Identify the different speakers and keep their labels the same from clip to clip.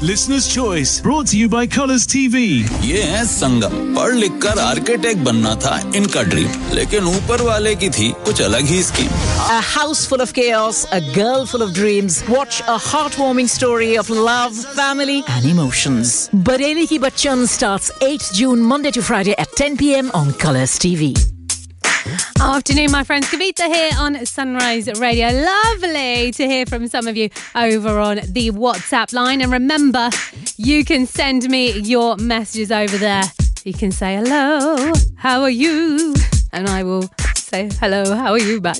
Speaker 1: Listener's Choice, brought to you by Colours TV.
Speaker 2: ये है संगम, पढ़ लिख कर आर्किटेक्ट बनना था इनका ड्रीम, लेकिन ऊपर वाले की थी कुछ अलग ही scheme.
Speaker 3: A house full of chaos, a girl full of dreams. Watch a heartwarming story of love, family and emotions. Badeli Ki Bachchan starts 8 June, Monday to Friday at 10 p.m. on Colours TV.
Speaker 4: Afternoon, my friends. Kavita here on Sunrise Radio. Lovely to hear from some of you over on the WhatsApp line. And remember, you can send me your messages over there. You can say, hello, how are you? And I will say, hello, how are you back?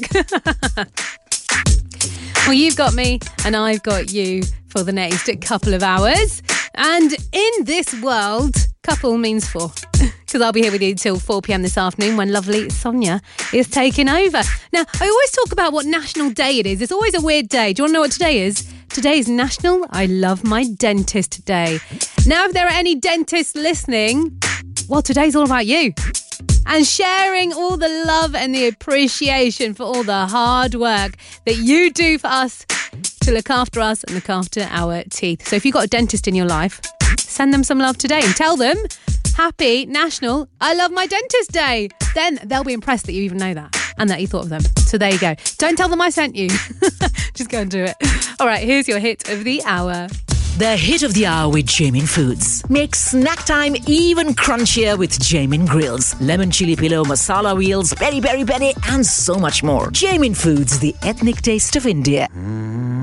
Speaker 4: Well, you've got me and I've got you for the next couple of hours. And in this world, couple means four. Because I'll be here with you till 4 p.m. this afternoon when lovely Sonia is taking over. Now, I always talk about what national day it is. It's always a weird day. Do you want to know what today is? Today is National I Love My Dentist Day. Now, if there are any dentists listening, well, today's all about you. And sharing all the love and the appreciation for all the hard work that you do for us to look after us and look after our teeth. So if you've got a dentist in your life, send them some love today and tell them Happy National I Love My Dentist Day. Then they'll be impressed that you even know that and that you thought of them. So there you go. Don't tell them I sent you. Just go and do it. All right, here's your hit of the hour.
Speaker 3: The hit of the hour with Jamin Foods. Make snack time even crunchier with Jamin Grills. Lemon chili pillow, masala wheels, peri peri peri and so much more. Jamin Foods, the ethnic taste of India.